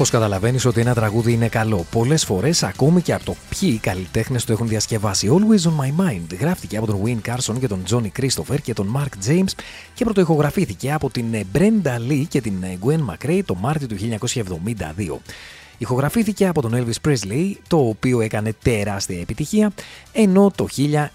Πώς καταλαβαίνεις ότι ένα τραγούδι είναι καλό? Πολλές φορές, ακόμη και από το ποιοι καλλιτέχνες το έχουν διασκευάσει. Always on My Mind γράφτηκε από τον Wayne Carson και τον Johnny Christopher και τον Mark James και πρωτοηχογραφήθηκε από την Brenda Lee και την Gwen McRae το Μάρτιο του 1972. Ηχογραφήθηκε από τον Elvis Presley, το οποίο έκανε τεράστια επιτυχία, ενώ το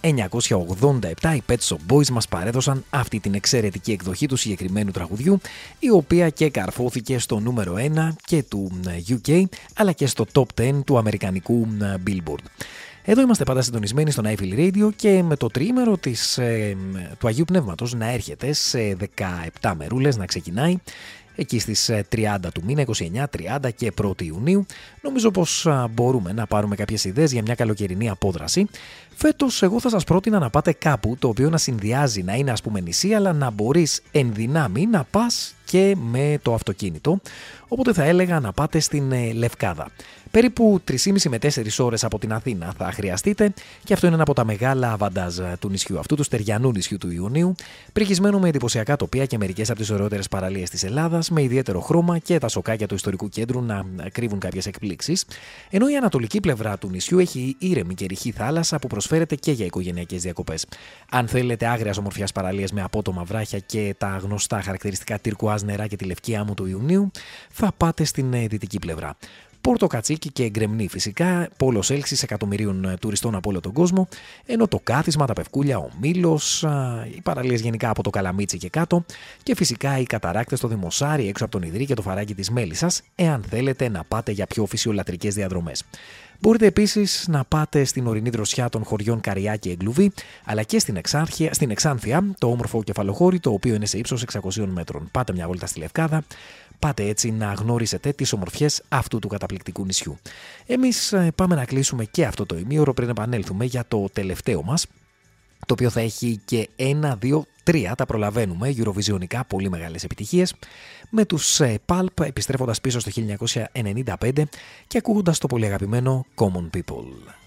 1987 οι Pet Shop Boys μας παρέδωσαν αυτή την εξαιρετική εκδοχή του συγκεκριμένου τραγουδιού, η οποία και καρφώθηκε στο νούμερο 1 και του UK, αλλά και στο top 10 του αμερικανικού Billboard. Εδώ είμαστε πάντα συντονισμένοι στον iFeel Radio και με το τριήμερο του Αγίου Πνεύματος να έρχεται σε 17 μερούλες, να ξεκινάει εκεί στις 30 του μήνα, 29, 30 και 1η Ιουνίου. Νομίζω πως μπορούμε να πάρουμε κάποιες ιδέες για μια καλοκαιρινή απόδραση. Φέτος εγώ θα σας πρότεινα να πάτε κάπου το οποίο να συνδυάζει, να είναι ας πούμε νησί, αλλά να μπορείς εν δυνάμει να πας και με το αυτοκίνητο. Οπότε θα έλεγα να πάτε στην Λευκάδα. Περίπου 3,5 με 4 ώρες από την Αθήνα θα χρειαστείτε και αυτό είναι ένα από τα μεγάλα αβαντάζ του νησιού αυτού, του στεριανού νησιού του Ιουνίου, πρικισμένο με εντυπωσιακά τοπία και μερικές από τις ωραιότερες παραλίες της Ελλάδας, με ιδιαίτερο χρώμα και τα σοκάκια του ιστορικού κέντρου να κρύβουν κάποιες εκπλήξεις. Ενώ η ανατολική πλευρά του νησιού έχει ήρεμη και ρηχή θάλασσα που προσφέρεται και για οικογενειακές διακοπές. Αν θέλετε άγριας ομορφιάς παραλίες με απότομα βράχια και τα γνωστά χαρακτηριστικά τυρκουάζ νερά και τη λευκή άμμο του Ιουνίου, θα πάτε στην δυτική πλευρά. Πόρτο Κατσίκι και Γκρεμνή φυσικά, πόλος έλξης εκατομμυρίων τουριστών από όλο τον κόσμο, ενώ το κάθισμα, τα πευκούλια, ο Μήλος, οι παραλίες γενικά από το Καλαμίτσι και κάτω και φυσικά οι καταράκτες στο Δημοσάρι έξω από τον Ιδρύ και το φαράκι της Μέλισσας, εάν θέλετε να πάτε για πιο φυσιολατρικές διαδρομές. Μπορείτε επίσης να πάτε στην ορεινή δροσιά των χωριών Καριά και Εγκλουβή, αλλά και στην Εξάνθεια, το όμορφο κεφαλοχώρι, το οποίο είναι σε ύψος 600 μέτρων. Πάτε μια βόλτα στη Λευκάδα, πάτε έτσι να γνωρίσετε τις ομορφιές αυτού του καταπληκτικού νησιού. Εμείς πάμε να κλείσουμε και αυτό το ημίωρο πριν επανέλθουμε για το τελευταίο μας, το οποίο θα έχει και 1, 2, 3, τα προλαβαίνουμε, Eurovisionικά, πολύ μεγάλες επιτυχίες, με τους Pulp επιστρέφοντας πίσω στο 1995 και ακούγοντας το πολύ αγαπημένο Common People.